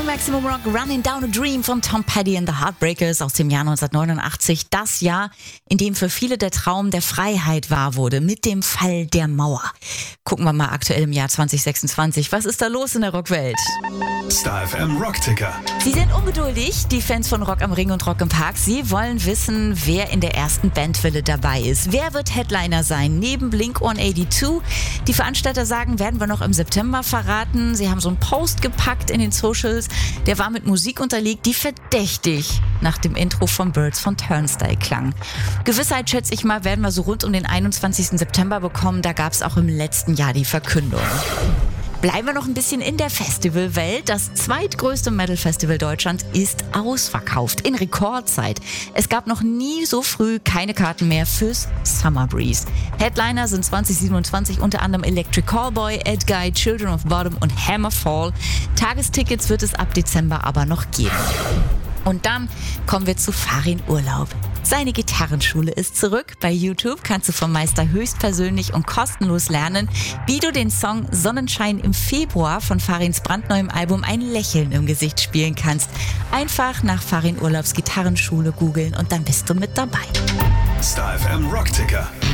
Maximum Rock Running Down a Dream von Tom Petty and the Heartbreakers aus dem Jahr 1989. Das Jahr, in dem für viele der Traum der Freiheit wahr wurde, mit dem Fall der Mauer. Gucken wir mal aktuell im Jahr 2026. Was ist da los in der Rockwelt? Star FM Rockticker. Sie sind ungeduldig, die Fans von Rock am Ring und Rock im Park. Sie wollen wissen, wer in der ersten Bandwelle dabei ist. Wer wird Headliner sein, neben Blink-182? Die Veranstalter sagen, werden wir noch im September verraten. Sie haben so einen Post gepackt in den Socials. Der war mit Musik unterlegt, die verdächtig nach dem Intro von Birds von Turnstile klang. Gewissheit, schätze ich mal, werden wir so rund um den 21. September bekommen. Da gab es auch im letzten Jahr die Verkündung. Bleiben wir noch ein bisschen in der Festivalwelt. Das zweitgrößte Metal-Festival Deutschlands ist ausverkauft in Rekordzeit. Es gab noch nie so früh keine Karten mehr fürs Summer Breeze. Headliner sind 2027 unter anderem Electric Callboy, Ed Guy, Children of Bodom und Hammerfall. Tagestickets wird es ab Dezember aber noch geben. Und dann kommen wir zu Farin Urlaub. Seine Gitarrenschule ist zurück. Bei YouTube kannst du vom Meister höchstpersönlich und kostenlos lernen, wie du den Song Sonnenschein im Februar von Farins brandneuem Album ein Lächeln im Gesicht spielen kannst. Einfach nach Farin Urlaubs Gitarrenschule googeln und dann bist du mit dabei. Star FM Rockticker.